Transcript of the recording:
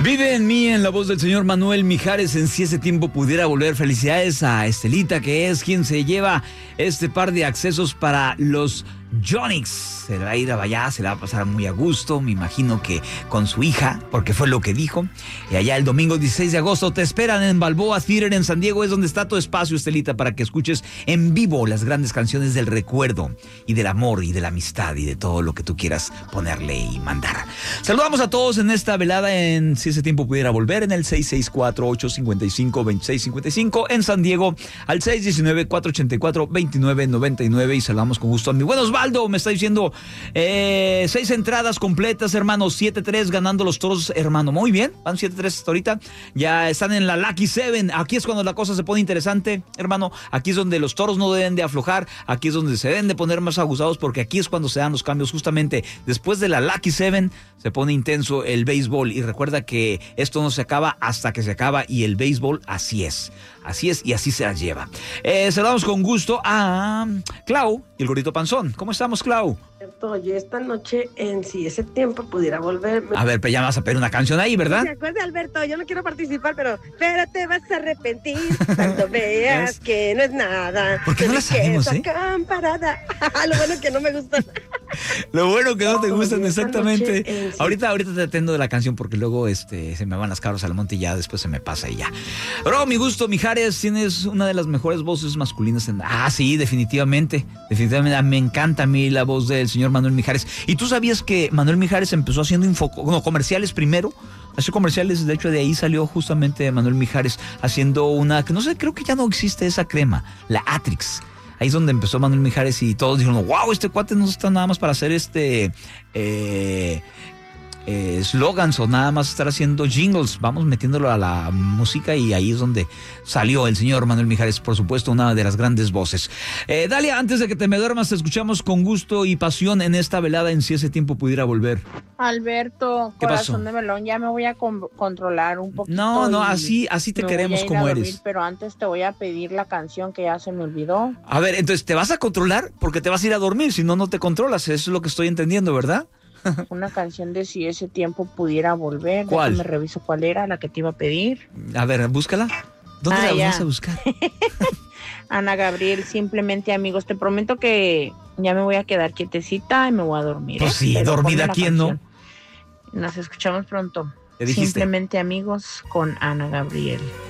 Vive en mí, en la voz del señor Manuel Mijares, en Si ese tiempo pudiera volver. Felicidades a Estelita, que es quien se lleva este par de accesos para los Yonix. Se va a ir allá, se la va a pasar muy a gusto, me imagino que con su hija, porque fue lo que dijo. Y allá el domingo 16 de agosto te esperan en Balboa Theater en San Diego, es donde está tu espacio, Estelita, para que escuches en vivo las grandes canciones del recuerdo y del amor y de la amistad y de todo lo que tú quieras ponerle y mandar. Saludamos a todos en esta velada en Si ese tiempo pudiera volver, en el 664-855-2655, en San Diego al 619-484-2999, y saludamos con gusto a mi buen Osvaldo. Me está diciendo 6 entradas completas, hermano, 7-3 ganando los Toros, hermano. Muy bien, van 7-3 hasta ahorita, ya están en la Lucky 7. Aquí es cuando la cosa se pone interesante, hermano. Aquí es donde los Toros no deben de aflojar, aquí es donde se deben de poner más abusados, porque aquí es cuando se dan los cambios. Justamente después de la Lucky 7 se pone intenso el béisbol, y recuerda que esto no se acaba hasta que se acaba, y el béisbol así es y así se las lleva. Saludamos con gusto a Clau y el Gordito Panzón. ¿Cómo estamos, Clau? Oye, esta noche en Si ese tiempo pudiera volver. A ver, pues ya vas a pedir una canción ahí, ¿verdad? ¿Te acuerdas, Alberto? Yo no quiero participar, pero te vas a arrepentir cuando veas que no es nada. ¿Por qué no la sabemos, Camparada. Lo bueno que no me gusta. Lo bueno que no te gustan, exactamente. Sí. Ahorita te atendo de la canción, porque luego se me van las cabras al monte y ya después se me pasa y ya. Bro, mi gusto, Mijares, tienes una de las mejores voces masculinas sí, definitivamente. Me encanta a mí la voz del señor Manuel Mijares. ¿Y tú sabías que Manuel Mijares empezó haciendo comerciales primero? Hace comerciales, de hecho de ahí salió justamente Manuel Mijares haciendo una, que no sé, creo que ya no existe esa crema, la Atrix. Ahí es donde empezó Manuel Mijares y todos dijeron, wow, este cuate no está nada más para hacer slogans o nada más estar haciendo jingles, vamos metiéndolo a la música, y ahí es donde salió el señor Manuel Mijares, por supuesto, una de las grandes voces. Dalia, antes de que te me duermas, te escuchamos con gusto y pasión en esta velada en Si ese tiempo pudiera volver. Alberto, ¿Qué corazón pasó? de melón, ya me voy a controlar un poquito. No, así te queremos como dormir, eres. pero antes te voy a pedir la canción que ya se me olvidó. A ver, entonces, ¿te vas a controlar? Porque te vas a ir a dormir, si no, no te controlas. Eso es lo que estoy entendiendo, ¿verdad? Una canción de Si ese tiempo pudiera volver. ¿Cuál? Me reviso cuál era la que te iba a pedir. A ver, búscala. ¿Dónde la vas a buscar? Ana Gabriel, Simplemente Amigos. Te prometo que ya me voy a quedar quietecita y me voy a dormir. Pues sí, Pero dormida, ponme la ¿quién no? canción. Nos escuchamos pronto. ¿Qué dijiste? Simplemente Amigos con Ana Gabriel.